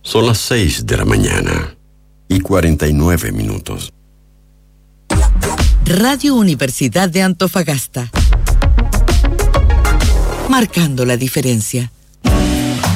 Son las 6 de la mañana y 49 minutos. Radio Universidad de Antofagasta. Marcando la diferencia.